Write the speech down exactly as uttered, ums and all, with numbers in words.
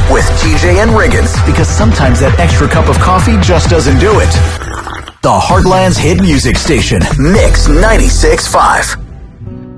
with T J and Riggins. Because sometimes that extra cup of coffee just doesn't do it. The Heartland's hit music station, Mix ninety-six point five.